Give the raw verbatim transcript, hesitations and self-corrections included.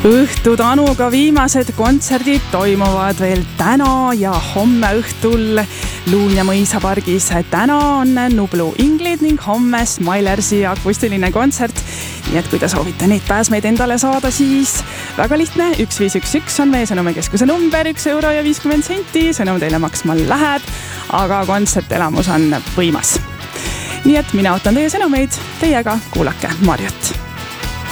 Õhtu Tanuga viimased kontserdid toimuvad veel täna ja homme õhtul Luunja mõisapargis. Täna on Nublu Inglid ning homme Smilersi akustiline kontsert. Nii et kui te soovite neid pääsmeid endale saada, siis väga lihtne. üks viis üks üks on meie sõnumikeskuse number, üks euro ja viiskümmend senti. Sõnum teile maksma läheb, aga kontsertelamus on võimas. Nii et mina ootan teie sõnumeid. Teiega kuulake Marjut.